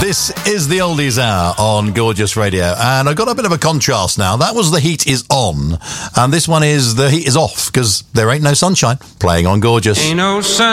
This is the Oldies Hour on Gorgeous Radio, and I've got a bit of a contrast now. That was The Heat Is On, and this one is The Heat Is Off, because there ain't no sunshine, playing on Gorgeous. Ain't no sun.